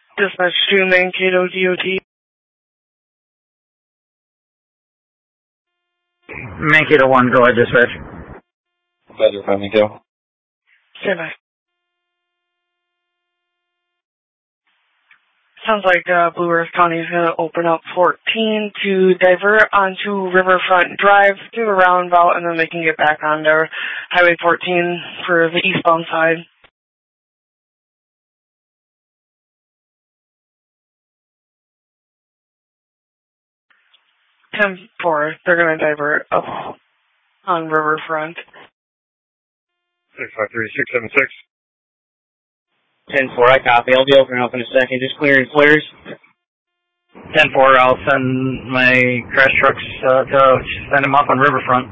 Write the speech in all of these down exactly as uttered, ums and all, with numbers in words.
Dispatch to Mankato D O T. Mankato one, go ahead, dispatch. Better from Mankato. Stand by. Sounds like uh, Blue Earth County is going to open up fourteen to divert onto Riverfront Drive, do a roundabout, and then they can get back onto Highway fourteen for the eastbound side. ten four, they're going to divert up on Riverfront. six five three, six seven six. ten four, I copy. I'll be opening up in a second. Just clearing flares. ten four, I'll send my crash trucks uh, to send them up on Riverfront.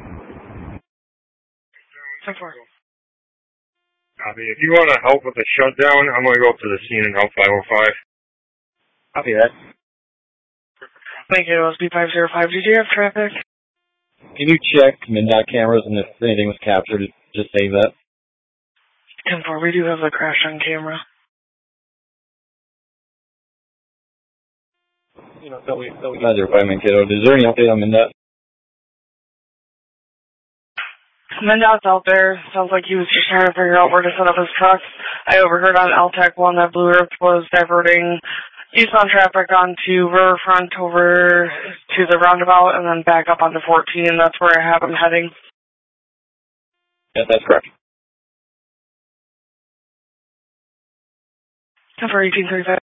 ten four. Copy. If you want to help with the shutdown, I'm going to go up to the scene and help five oh five. Copy that. Mankato S B five zero five, did you have traffic? Can you check MnDOT cameras and if anything was captured, just save that? ten four, we do have the crash on camera. You know, that we, that we got there by Mankato. Is there any update on MnDOT? MnDOT's out there. Sounds like he was just trying to figure out where to set up his trucks. I overheard on L TAC one that Blue Earth was diverting eastbound traffic onto Riverfront over to the roundabout and then back up onto fourteen. That's where I have him heading. Yeah, that's correct. ten four, eighteen thirty-five.